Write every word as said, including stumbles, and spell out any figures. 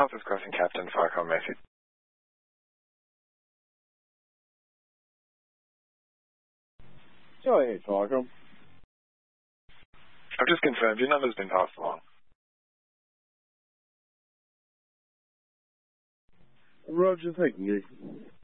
Houses Crossing Captain, Farcom message. Go ahead, Farcom. I've just confirmed your number's been passed along. Roger, thank you.